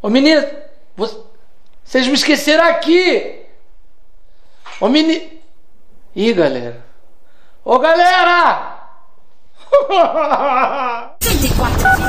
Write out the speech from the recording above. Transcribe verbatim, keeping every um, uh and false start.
Ô menino, você... vocês me esqueceram aqui. Ô menino. Ih, galera. Ô galera!